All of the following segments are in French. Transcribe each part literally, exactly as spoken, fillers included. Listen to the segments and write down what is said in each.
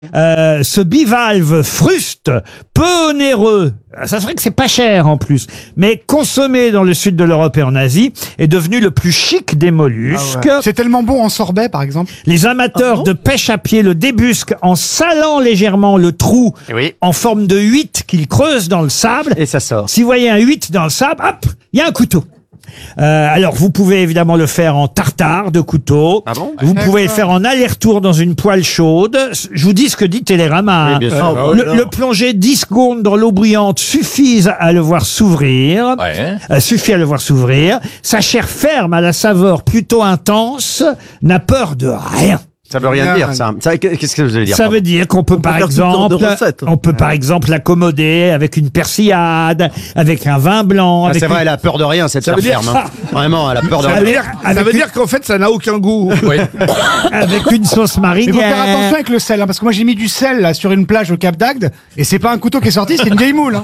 Euh, ce bivalve fruste, peu onéreux, ça serait que c'est pas cher en plus, mais consommé dans le sud de l'Europe et en Asie, est devenu le plus chic des mollusques. Ah ouais. C'est tellement bon en sorbet, par exemple. Les amateurs Ah bon de pêche à pied le débusquent en salant légèrement le trou Oui. en forme de huit qu'ils creusent dans le sable. Et ça sort. Si vous voyez un huit dans le sable, hop, il y a un couteau. Euh, alors, vous pouvez évidemment le faire en tartare de couteau. Ah bon ? Vous pouvez le faire en aller-retour dans une poêle chaude. Je vous dis ce que dit Télérama. Oui, bien sûr. hein. Le, le plonger dix secondes dans l'eau bruyante suffit à le voir s'ouvrir. Ouais. Euh, suffit à le voir s'ouvrir. Sa chair ferme à la saveur plutôt intense n'a peur de rien. Ça veut rien dire, ça. Ça, Qu'est-ce que vous allez dire? Ça veut dire qu'on peut, par faire toutes sortes exemple, de recettes. on peut par exemple l'accommoder avec une persillade, avec un vin blanc. Ah, avec c'est vrai, une- elle a peur de rien, cette Ça veut dire- ferme. Hein. Vraiment, elle a peur de Ça veut rien. dire Ça avec, veut dire qu'en fait, ça n'a aucun goût. Oui. une, avec une sauce Mais faut faire marinière. attention avec le sel, hein, parce que moi j'ai mis du sel là sur une plage au Cap d'Agde, et c'est pas un couteau qui est sorti, c'est une vieille moule. Hein.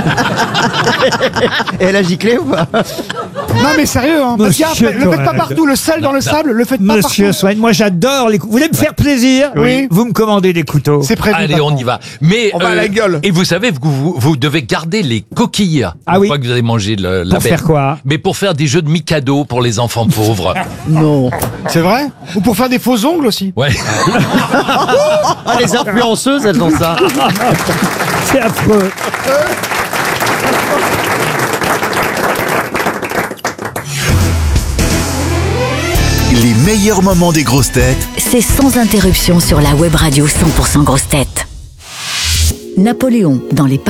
Et elle a giclé ou pas? Non mais sérieux, hein, parce Monsieur qu'après, le faites pas Tourelle. partout, le sel dans le sable, le faites pas Monsieur partout. Swain, moi j'adore les coups. Vous voulez me faire plaisir? Oui. Vous me commandez des couteaux. C'est prévu. Allez, patron. on y va. Mais On va à la gueule. Et vous savez que vous, vous devez garder les coquilles. Ah une oui. fois que vous avez mangé le, la Pour bête. faire quoi? Mais pour faire des jeux de Mikado pour les enfants pauvres. Non. C'est vrai? Ou pour faire des faux ongles aussi. Ouais. Ah, les influenceuses, elles ont ça. C'est affreux. Les meilleurs moments des grosses têtes C'est sans interruption sur la web radio cent pour cent grosses têtes. Napoléon dans les